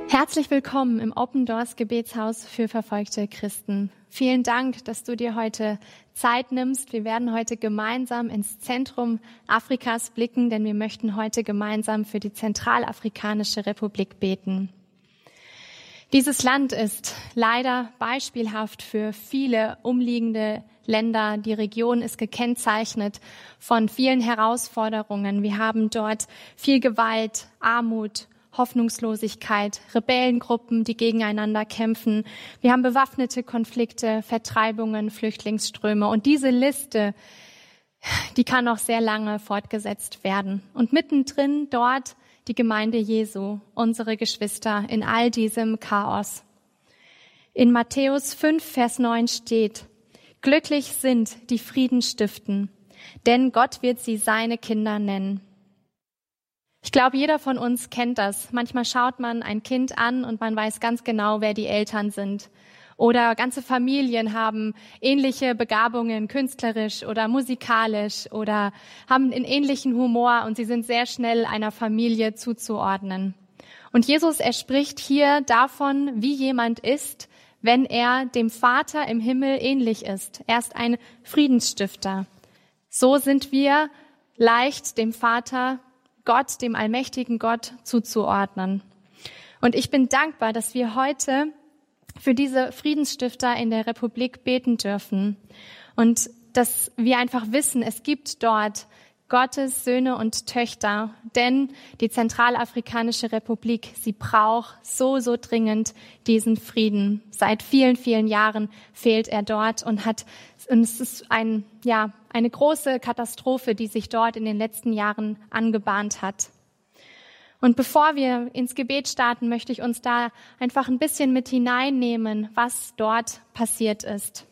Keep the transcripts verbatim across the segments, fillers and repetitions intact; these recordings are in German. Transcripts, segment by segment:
Herzlich willkommen im Open Doors Gebetshaus für verfolgte Christen. Vielen Dank, dass du dir heute Zeit nimmst. Wir werden heute gemeinsam ins Zentrum Afrikas blicken, denn wir möchten heute gemeinsam für die Zentralafrikanische Republik beten. Dieses Land ist leider beispielhaft für viele umliegende Länder. Die Region ist gekennzeichnet von vielen Herausforderungen. Wir haben dort viel Gewalt, Armut, Hoffnungslosigkeit, Rebellengruppen, die gegeneinander kämpfen. Wir haben bewaffnete Konflikte, Vertreibungen, Flüchtlingsströme. Und diese Liste, die kann noch sehr lange fortgesetzt werden. Und mittendrin dort die Gemeinde Jesu, unsere Geschwister in all diesem Chaos. In Matthäus fünf, Vers neun steht: Glücklich sind, die Frieden stiften, denn Gott wird sie seine Kinder nennen. Ich glaube, jeder von uns kennt das. Manchmal schaut man ein Kind an und man weiß ganz genau, wer die Eltern sind. Oder ganze Familien haben ähnliche Begabungen, künstlerisch oder musikalisch, oder haben einen ähnlichen Humor und sie sind sehr schnell einer Familie zuzuordnen. Und Jesus, er spricht hier davon, wie jemand ist, wenn er dem Vater im Himmel ähnlich ist. Er ist ein Friedensstifter. So sind wir leicht dem Vater, Gott, dem allmächtigen Gott, zuzuordnen. Und ich bin dankbar, dass wir heute für diese Friedensstifter in der Republik beten dürfen und dass wir einfach wissen, es gibt dort Gottes Söhne und Töchter, denn die Zentralafrikanische Republik, sie braucht so, so dringend diesen Frieden. Seit vielen, vielen Jahren fehlt er dort und hat, und es ist ein, ja, eine große Katastrophe, die sich dort in den letzten Jahren angebahnt hat. Und bevor wir ins Gebet starten, möchte ich uns da einfach ein bisschen mit hineinnehmen, was dort passiert ist.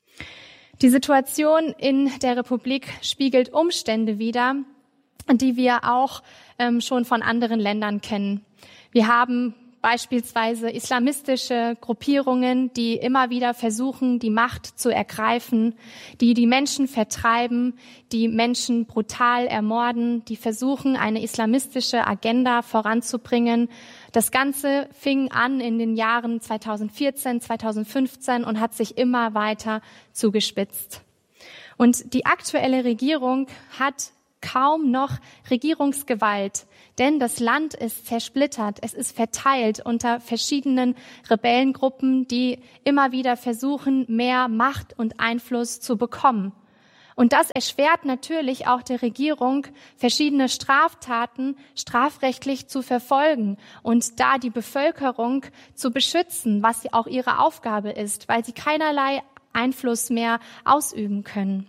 Die Situation in der Republik spiegelt Umstände wider, die wir auch ähm, schon von anderen Ländern kennen. Wir haben beispielsweise islamistische Gruppierungen, die immer wieder versuchen, die Macht zu ergreifen, die die Menschen vertreiben, die Menschen brutal ermorden, die versuchen, eine islamistische Agenda voranzubringen. Das Ganze fing an in den Jahren zweitausendvierzehn, zweitausendfünfzehn und hat sich immer weiter zugespitzt. Und die aktuelle Regierung hat kaum noch Regierungsgewalt, denn das Land ist zersplittert, es ist verteilt unter verschiedenen Rebellengruppen, die immer wieder versuchen, mehr Macht und Einfluss zu bekommen. Und das erschwert natürlich auch der Regierung, verschiedene Straftaten strafrechtlich zu verfolgen und da die Bevölkerung zu beschützen, was auch ihre Aufgabe ist, weil sie keinerlei Einfluss mehr ausüben können.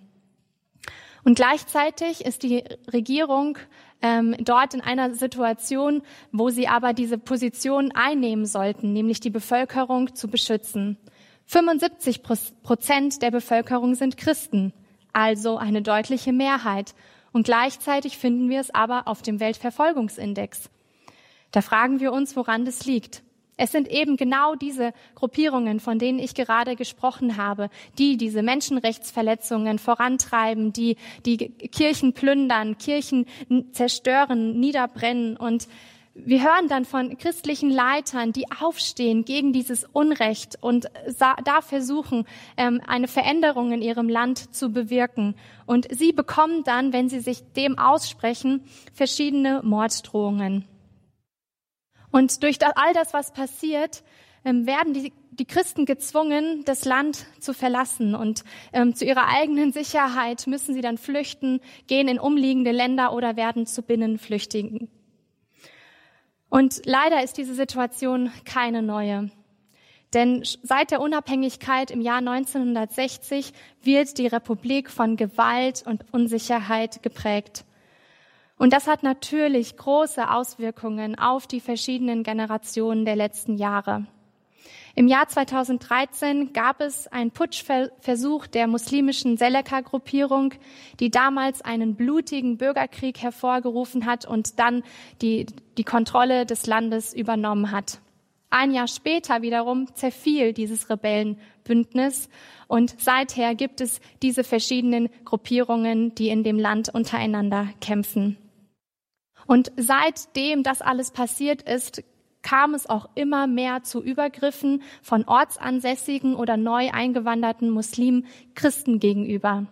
Und gleichzeitig ist die Regierung ähm, dort in einer Situation, wo sie aber diese Position einnehmen sollten, nämlich die Bevölkerung zu beschützen. fünfundsiebzig Prozent der Bevölkerung sind Christen, also eine deutliche Mehrheit. Und gleichzeitig finden wir es aber auf dem Weltverfolgungsindex. Da fragen wir uns, woran das liegt. Es sind eben genau diese Gruppierungen, von denen ich gerade gesprochen habe, die diese Menschenrechtsverletzungen vorantreiben, die die Kirchen plündern, Kirchen zerstören, niederbrennen. Und wir hören dann von christlichen Leitern, die aufstehen gegen dieses Unrecht und da versuchen, eine Veränderung in ihrem Land zu bewirken. Und sie bekommen dann, wenn sie sich dem aussprechen, verschiedene Morddrohungen. Und durch das, all das, was passiert, ähm, werden die, die Christen gezwungen, das Land zu verlassen. Und ähm, zu ihrer eigenen Sicherheit müssen sie dann flüchten, gehen in umliegende Länder oder werden zu Binnenflüchtigen. Und leider ist diese Situation keine neue. Denn seit der Unabhängigkeit im Jahr neunzehnhundertsechzig wird die Republik von Gewalt und Unsicherheit geprägt. Und das hat natürlich große Auswirkungen auf die verschiedenen Generationen der letzten Jahre. Im Jahr zweitausenddreizehn gab es einen Putschversuch der muslimischen Seleka-Gruppierung, die damals einen blutigen Bürgerkrieg hervorgerufen hat und dann die, die Kontrolle des Landes übernommen hat. Ein Jahr später wiederum zerfiel dieses Rebellenbündnis und seither gibt es diese verschiedenen Gruppierungen, die in dem Land untereinander kämpfen. Und seitdem das alles passiert ist, kam es auch immer mehr zu Übergriffen von ortsansässigen oder neu eingewanderten Muslimen Christen gegenüber.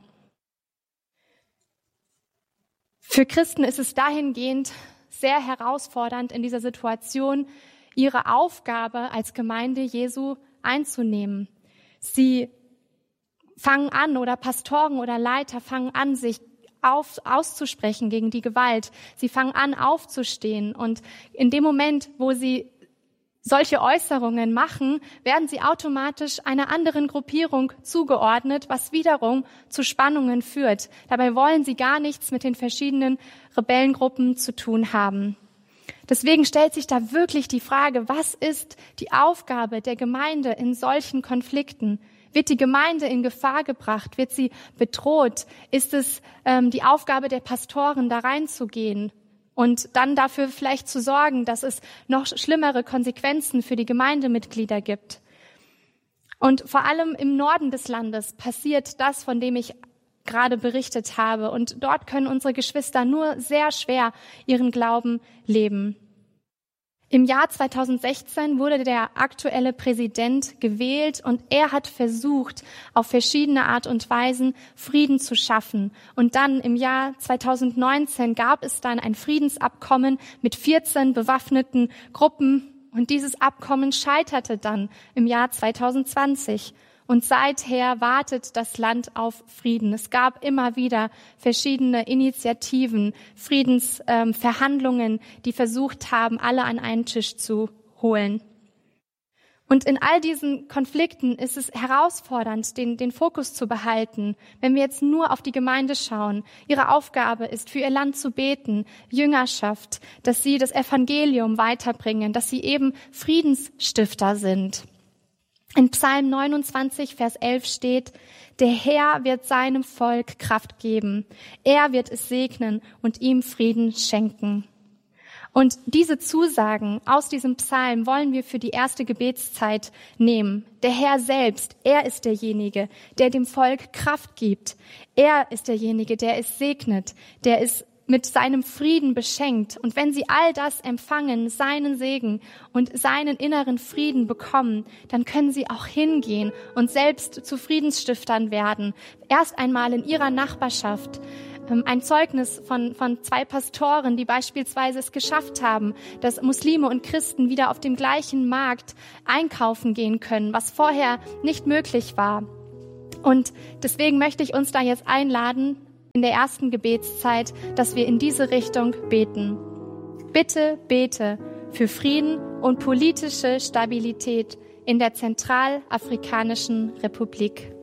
Für Christen ist es dahingehend sehr herausfordernd, in dieser Situation ihre Aufgabe als Gemeinde Jesu einzunehmen. Sie fangen an, oder Pastoren oder Leiter fangen an, sich auf, auszusprechen gegen die Gewalt. Sie fangen an, aufzustehen. Und in dem Moment, wo sie solche Äußerungen machen, werden sie automatisch einer anderen Gruppierung zugeordnet, was wiederum zu Spannungen führt. Dabei wollen sie gar nichts mit den verschiedenen Rebellengruppen zu tun haben. Deswegen stellt sich da wirklich die Frage, was ist die Aufgabe der Gemeinde in solchen Konflikten? Wird die Gemeinde in Gefahr gebracht? Wird sie bedroht? Ist es ähm, die Aufgabe der Pastoren, da reinzugehen und dann dafür vielleicht zu sorgen, dass es noch schlimmere Konsequenzen für die Gemeindemitglieder gibt? Und vor allem im Norden des Landes passiert das, von dem ich gerade berichtet habe. Und dort können unsere Geschwister nur sehr schwer ihren Glauben leben. Im Jahr zweitausendsechzehn wurde der aktuelle Präsident gewählt und er hat versucht, auf verschiedene Art und Weisen Frieden zu schaffen. Und dann im Jahr zweitausendneunzehn gab es dann ein Friedensabkommen mit vierzehn bewaffneten Gruppen und dieses Abkommen scheiterte dann im Jahr zweitausendzwanzig. Und seither wartet das Land auf Frieden. Es gab immer wieder verschiedene Initiativen, Friedensverhandlungen, ähm, die versucht haben, alle an einen Tisch zu holen. Und in all diesen Konflikten ist es herausfordernd, den, den Fokus zu behalten. Wenn wir jetzt nur auf die Gemeinde schauen, ihre Aufgabe ist, für ihr Land zu beten, Jüngerschaft, dass sie das Evangelium weiterbringen, dass sie eben Friedensstifter sind. In Psalm neunundzwanzig, Vers elf steht, der Herr wird seinem Volk Kraft geben. Er wird es segnen und ihm Frieden schenken. Und diese Zusagen aus diesem Psalm wollen wir für die erste Gebetszeit nehmen. Der Herr selbst, er ist derjenige, der dem Volk Kraft gibt. Er ist derjenige, der es segnet, der es mit seinem Frieden beschenkt. Und wenn sie all das empfangen, seinen Segen und seinen inneren Frieden bekommen, dann können sie auch hingehen und selbst zu Friedensstiftern werden. Erst einmal in ihrer Nachbarschaft. Ein Zeugnis von, von zwei Pastoren, die beispielsweise es geschafft haben, dass Muslime und Christen wieder auf dem gleichen Markt einkaufen gehen können, was vorher nicht möglich war. Und deswegen möchte ich uns da jetzt einladen, in der ersten Gebetszeit, dass wir in diese Richtung beten. Bitte bete für Frieden und politische Stabilität in der Zentralafrikanischen Republik.